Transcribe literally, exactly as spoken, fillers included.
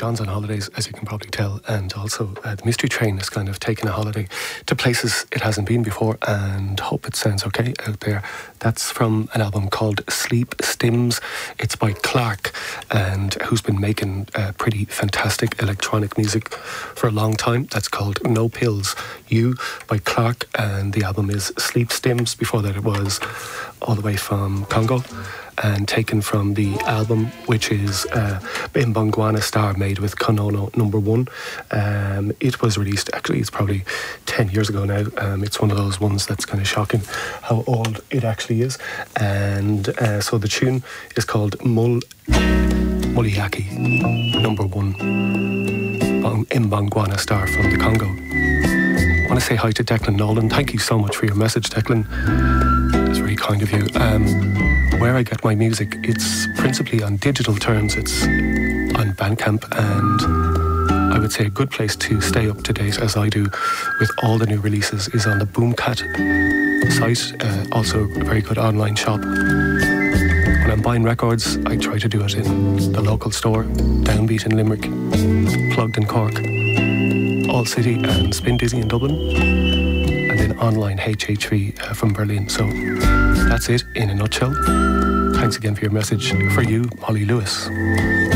John's on holidays, as you can probably tell, and also uh, the Mystery Train is kind of taking a holiday to places it hasn't been before, and hope it sounds okay out there. That's from an album called Sleep Stims. It's by Clark, and who's been making uh, pretty fantastic electronic music for a long time. That's called No Pills You by Clark, and the album is Sleep Stims. Before that it was all the way from Congo, and taken from the album, which is uh, Imbangwana Star, made with Konono Number One. Um, it was released, actually, it's probably ten years ago now. Um, it's one of those ones that's kind of shocking how old it actually is. And uh, so the tune is called Mul Muliaki Number One, Imbangwana Star from the Congo. I want to say hi to Declan Nolan. Thank you so much for your message, Declan. It's very kind of you. Um, where I get my music, it's principally on digital terms. It's on Bandcamp, and I would say a good place to stay up to date, as I do, with all the new releases is on the Boomkat site. Uh, also a very good online shop. When I'm buying records, I try to do it in the local store, Downbeat in Limerick, Plugged in Cork, All City and Spin Dizzy in Dublin, and then online H H V uh, from Berlin. So that's it in a nutshell. Thanks again for your message. For you, Molly Lewis.